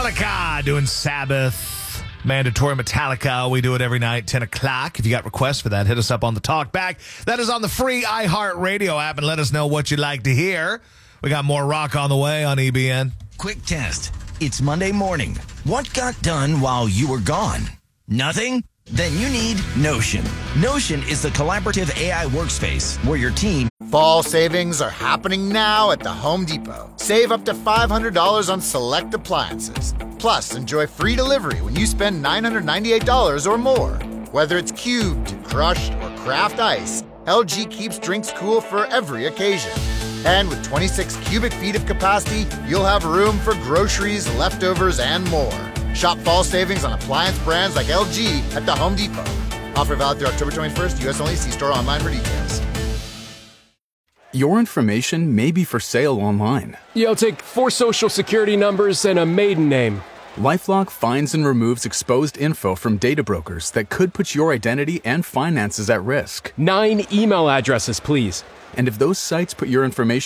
Metallica doing Sabbath. Mandatory Metallica. We do it every night, 10 o'clock. If you got requests for that, hit us up on the talk back. That is on the free iHeartRadio app, and let us know what you'd like to hear. We got more rock on the way on EBN. Quick test. It's Monday morning. What got done while you were gone? Nothing? Then you need Notion. Notion is the collaborative AI workspace where your team... Fall savings are happening now at the Home Depot. Save up to $500 on select appliances. Plus, enjoy free delivery when you spend $998 or more. Whether it's cubed, crushed, or craft ice, LG keeps drinks cool for every occasion. And with 26 cubic feet of capacity, you'll have room for groceries, leftovers, and more. Shop fall savings on appliance brands like LG at the Home Depot. Offer valid through October 21st. U.S. only. See store online for details. Your information may be for sale online. Yeah, I'll take 4 social security numbers and a maiden name. LifeLock finds and removes exposed info from data brokers that could put your identity and finances at risk. 9 email addresses, please. And if those sites put your information